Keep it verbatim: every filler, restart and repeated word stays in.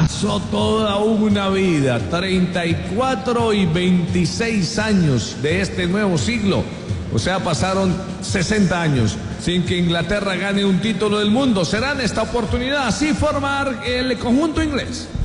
pasó toda una vida, treinta y cuatro y veintiséis años de este nuevo siglo. O sea, pasaron sesenta años sin que Inglaterra gane un título del mundo. ¿Será en esta oportunidad así formar el conjunto inglés?